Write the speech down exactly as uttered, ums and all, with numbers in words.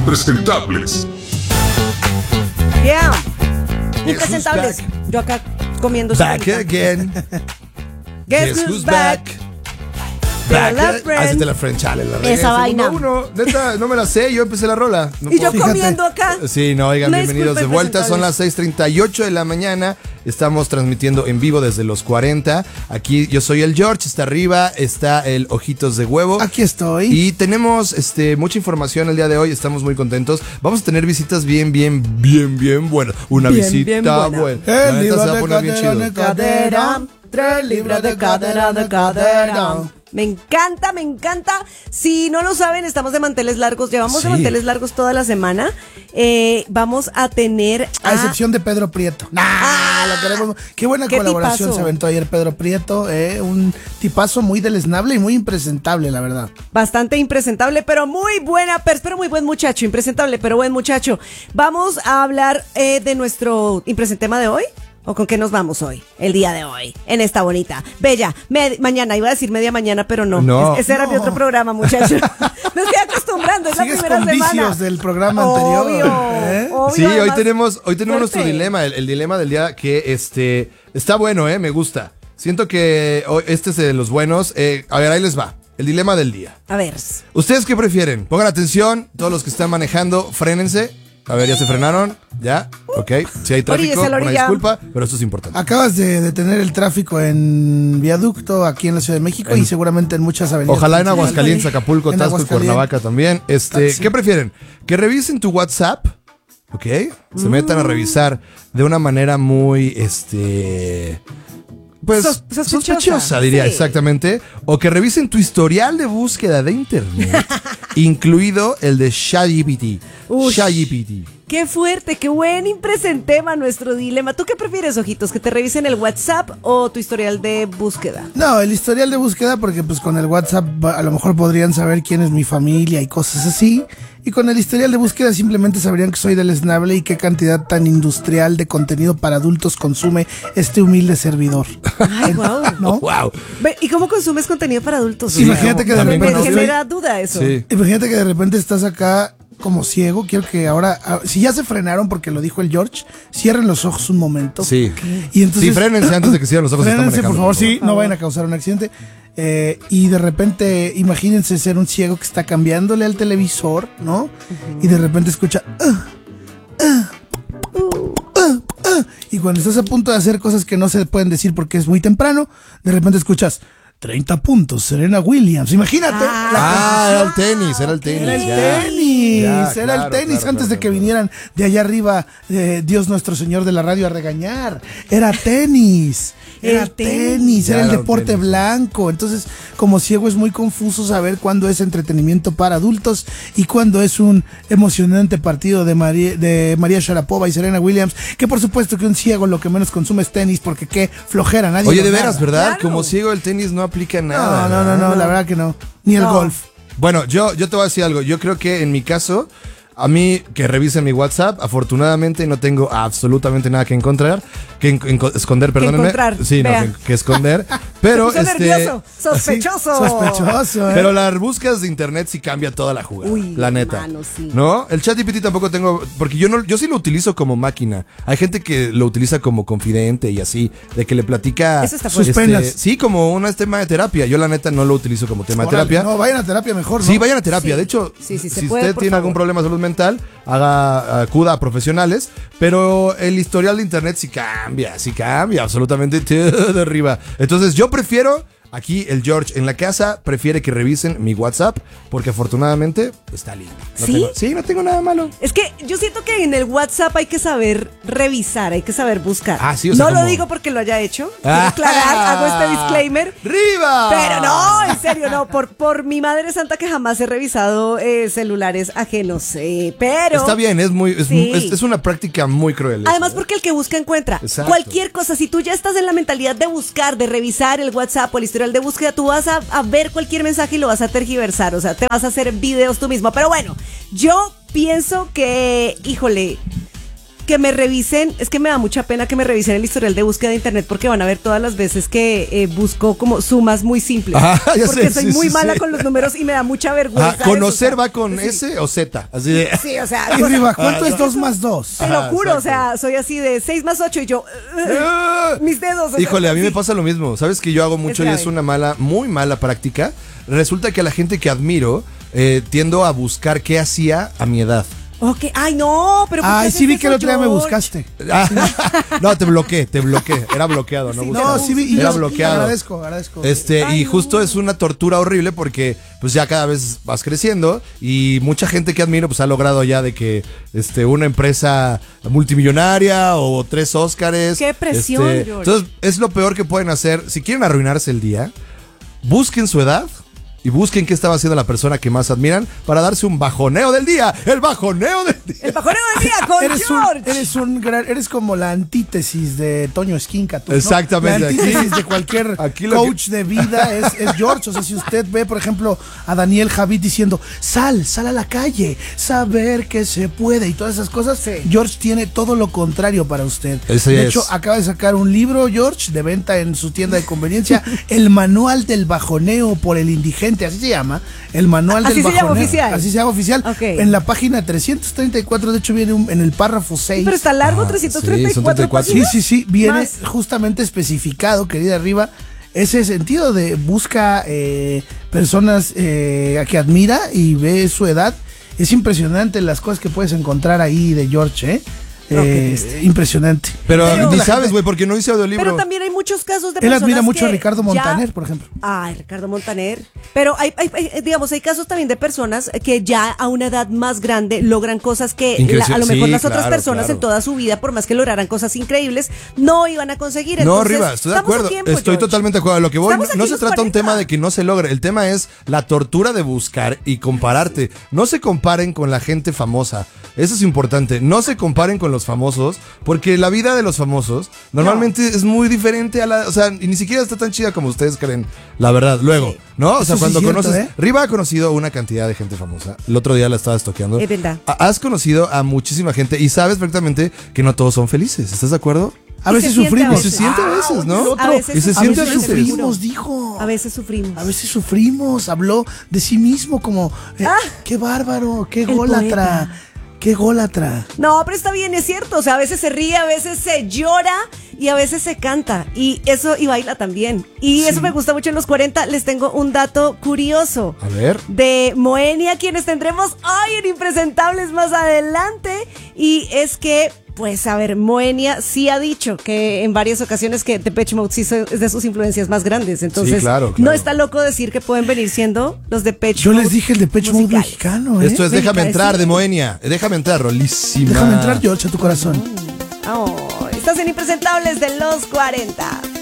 impresentables. Yeah. Impresentables. Yo acá comiendo. Back again. Guess who's back? Back. Friend. Hacete la Friend Challenge. La Esa vaina. Uno, neta, no me la sé, yo empecé la rola. No y yo puedo. comiendo acá. Sí, no, oigan, Una bienvenidos de disculpa, vuelta. Son las impresentables. seis treinta y ocho de la mañana. Estamos transmitiendo en vivo desde los cuarenta. Aquí yo soy el George, está arriba, está el Ojitos de Huevo. Aquí estoy. Y tenemos este, mucha información el día de hoy, estamos muy contentos. Vamos a tener visitas bien, bien, bien, bien buenas. Una Bien, visita bien buena. buena. La El neta libro se va a de poner bien cadera, chido. de cadera. Tres libras de cadera, de cadera. Me encanta, me encanta. Si no lo saben, estamos de manteles largos. Llevamos Sí. de manteles largos toda la semana. Eh, vamos a tener. A excepción de Pedro Prieto. Nah, Ah, lo queremos. Qué buena qué colaboración tipazo. se aventó ayer Pedro Prieto. Eh, un tipazo muy deleznable y muy impresentable, la verdad. Bastante impresentable, pero muy buena, pers- pero muy buen muchacho. Impresentable, pero buen muchacho. Vamos a hablar eh, de nuestro impresentema de hoy. ¿O con qué nos vamos hoy? El día de hoy. En esta bonita. Bella. med- mañana. Iba a decir media mañana, pero no. No. Es- ese era No. mi otro programa, muchachos. Me estoy acostumbrando. Es la Sigues primera con semana. vicios del programa Obvio, anterior. ¿eh? obvio, Sí, hoy además, tenemos, hoy tenemos nuestro fuerte. dilema, el, el dilema del día que este está bueno, eh, me gusta. Siento que hoy, este es de los buenos. Eh, a ver, ahí les va. El dilema del día. A ver. ¿Ustedes qué prefieren? Pongan atención, todos los que están manejando, frénense. A ver, ya se frenaron, ya, ok. Si hay tráfico, Oríllese a la una orilla. disculpa, pero esto es importante. Acabas de detener el tráfico en viaducto aquí en la Ciudad de México En- y seguramente en muchas avenidas. Ojalá en principales. Aguascalientes, Acapulco, En Tasco y Aguascalientes. Cuernavaca también. Este, Sí. ¿qué prefieren? Que revisen tu WhatsApp, ¿ok? Se metan a Mm. revisar de una manera muy, este... Pues Sos- sospechosa, sospechosa, diría, sí. exactamente. O que revisen tu historial de búsqueda de internet, incluido el de ChatGPT. Ush. ChatGPT. Qué fuerte, qué buen impresentema nuestro dilema. ¿Tú qué prefieres, Ojitos? ¿Que te revisen el WhatsApp o tu historial de búsqueda? No, el historial de búsqueda, porque pues con el WhatsApp va- a lo mejor podrían saber quién es mi familia y cosas así. Y con el historial de búsqueda simplemente sabrían que soy deleznable y qué cantidad tan industrial de contenido para adultos consume este humilde servidor. Ay, wow. ¿No? Wow. ¿Y cómo consumes contenido para adultos? Sí, imagínate que de me, repente me estoy- genera duda eso. Sí. Imagínate que de repente estás acá como ciego. Quiero que ahora, ah, si ya se frenaron porque lo dijo el George, cierren los ojos un momento. Sí. Y entonces, Sí, frénense antes de que cierren los ojos. si están Frénense, por manejando, favor, sí, no vayan a causar un accidente. Eh, y de repente, imagínense ser un ciego que está cambiándole al televisor, ¿no? Y de repente escucha. "Ah, ah, ah, ah", y cuando estás a punto de hacer cosas que no se pueden decir porque es muy temprano, de repente escuchas treinta puntos, Serena Williams. Imagínate. Ah. la Ah, era el tenis, era el tenis. era el ya. tenis, Ya, era claro, el tenis claro, antes claro, de que claro. vinieran de allá arriba eh, Dios nuestro Señor de la radio a regañar. Era tenis, era El tenis. tenis, Ya era el era un deporte tenis. blanco. Entonces, como ciego es muy confuso saber cuándo es entretenimiento para adultos y cuándo es un emocionante partido de María, de María Sharapova y Serena Williams, que por supuesto que un ciego lo que menos consume es tenis porque qué flojera, nadie Oye, lo de narra. veras, ¿verdad? Claro. Como ciego el tenis no aplica nada. No, no, no, no, la verdad que no. Ni el No. golf. Bueno, yo, yo te voy a decir algo. Yo creo que en mi caso, a mí que revisen mi WhatsApp, afortunadamente no tengo absolutamente nada que encontrar, que en- en- esconder, perdónenme. encontrar, Sí, no, vea. que, que esconder. Pero Se puso este. nervioso, sospechoso. Sospechoso, ¿eh? Pero las búsquedas de internet sí cambia toda la jugada. Uy, la neta. mano, sí. ¿No? El ChatGPT tampoco tengo. Porque yo no, yo sí lo utilizo como máquina. Hay gente que lo utiliza como confidente y así. De que le platica. Eso está fuerte. Sus penas. Sí, como un tema de terapia. Yo la neta no lo utilizo como tema de Órale, terapia. No, vayan a terapia mejor, ¿no? Sí, vayan a terapia. Sí. De hecho, Sí, sí, se si puede, usted por tiene favor. algún problema de salud mental, haga, acuda a profesionales. Pero el historial de internet sí cambia, sí cambia absolutamente todo arriba. Entonces yo prefiero, aquí el George en la casa prefiere que revisen mi WhatsApp porque afortunadamente está lindo. No ¿Sí? tengo- sí, no tengo nada malo. Es que yo siento que en el WhatsApp hay que saber revisar, hay que saber buscar. Ah, sí, o sea, no lo como- digo porque lo haya hecho. Quiero Ah. aclarar, hago este disclaimer. ¡Riva! Pero no, en serio, no. Por, por mi madre santa que jamás he revisado eh, celulares ajenos. eh, pero. Está bien, es muy, es, Sí. es- es una práctica muy cruel. eso, Además, ¿eh? porque el que busca encuentra. Exacto. Cualquier cosa, si tú ya estás en la mentalidad de buscar, de revisar el WhatsApp o el historial de búsqueda, tú vas a, a ver cualquier mensaje y lo vas a tergiversar. O sea, te vas a hacer videos tú mismo. Pero bueno, yo pienso que, híjole, que me revisen, es que me da mucha pena que me revisen el historial de búsqueda de internet porque van a ver todas las veces que eh, busco como sumas muy simples. Ah, ya porque sé, soy sí, muy sí, mala sí. con los números y me da mucha vergüenza. Ah, eso, conocer o sea, va con sí. S o Z. Así de. Sí, o sea, Y arriba, ¿cuánto es dos más dos? te lo Ajá, juro, o exacto. sea, soy así de seis más ocho y yo, Ah. mis dedos. o sea, Híjole, a mí me sí. pasa lo mismo. ¿Sabes que yo hago mucho Es y grave. es una mala, muy mala práctica? Resulta que a la gente que admiro eh, tiendo a buscar qué hacía a mi edad. Ok, ay no, pero ¿por qué Ay, haces sí vi que el eso, otro día me George? buscaste. Ah, no, te bloqueé, te bloqueé. Era bloqueado, no Sí, buscado. No, sí vi. y Era yo- bloqueado. Agradezco, agradezco. Este, Ay, y no. justo es una tortura horrible porque pues ya cada vez vas creciendo y mucha gente que admiro pues ha logrado ya de que este una empresa multimillonaria o tres Óscares. Qué presión, este, George. entonces es lo peor que pueden hacer. Si quieren arruinarse el día, busquen su edad y busquen qué estaba haciendo la persona que más admiran para darse un bajoneo del día. El bajoneo del día. El bajoneo del día con Eres un, George. eres un gran, eres como la antítesis de Toño Esquinca. tú, ¿no? Exactamente, La antítesis aquí- de cualquier aquí lo coach de vida es, es George. O sea, si usted ve, por ejemplo, a Daniel Javid diciendo, sal, sal a la calle, saber que se puede y todas esas cosas, Sí. George tiene todo lo contrario para usted. Ese de es. hecho, acaba de sacar un libro, George, de venta en su tienda de conveniencia, El Manual del Bajoneo por el Indigente, así se llama. El Manual Así del se llama Bajoneo. oficial. Así se llama oficial. Ok. En la página trescientos treinta y cuatro, de hecho, viene un- en el párrafo seis. Pero está largo, Ah, trescientos treinta y sí, son cuatro treinta y cuatro. Sí, páginas. sí, sí, viene Más. justamente especificado, querida arriba, ese sentido de busca eh, personas eh, a que admira y ve su edad. Es impresionante las cosas que puedes encontrar ahí de George, ¿eh? No, qué Eh, triste. impresionante. Pero, Pero- ni la sabes, gente- güey, porque no hice audiolibro. Pero también hay muchos casos de Él personas admira mucho a que Ricardo ya- Montaner, por ejemplo. Ay, Ricardo Montaner. Pero hay, hay- hay, digamos, hay casos también de personas que ya a una edad más grande logran cosas que la- a lo Increíble. mejor Sí, las otras claro, personas claro. en toda su vida, por más que lograran cosas increíbles, no iban a conseguir. No, Entonces, arriba, estoy de estamos a acuerdo. tiempo, estoy George. totalmente de acuerdo. Lo que voy, Estamos aquí no se los trata un cuarenta. tema de que no se logre. El tema es la tortura de buscar y compararte. No se comparen con la gente famosa. Eso es importante. No se comparen con los famosos, porque la vida de los famosos normalmente es muy diferente a la. O sea, y ni siquiera está tan chida como ustedes creen. La verdad. Luego, Sí. ¿no? O Eso sea, sí cuando es cierto, conoces. ¿eh? Riva ha conocido una cantidad de gente famosa. El otro día la estaba estoqueando. Es verdad. Ha- Has conocido a muchísima gente y sabes perfectamente que no todos son felices. ¿Estás de acuerdo? A Y veces se siente sufrimos. a Y se veces. siente a veces, oye, ¿no? el otro, A veces Y se a siente veces a veces. sufrimos, dijo. A veces sufrimos. A veces sufrimos, habló de sí mismo como, eh, Ah. qué bárbaro, qué El gólatra, poeta. qué gólatra. No, pero está bien, es cierto. O sea, a veces se ríe, a veces se llora y a veces se canta. Y eso, y baila también. Y eso me gusta mucho en los cuarenta. Les tengo un dato curioso. A ver. De Moenia, quienes tendremos hoy en Impresentables más adelante. Y es que, pues, a ver, Moenia sí ha dicho que en varias ocasiones que Depeche Mode sí so- es de sus influencias más grandes. Entonces, claro, no claro. está loco decir que pueden venir siendo los Depeche Yo Mode les dije el Depeche Mode musicales. mexicano, ¿eh? Esto es Déjame Venga, entrar sí. de Moenia. Déjame entrar, rolísima. Déjame entrar, George, a tu corazón. Oh, estás en Impresentables de los cuarenta.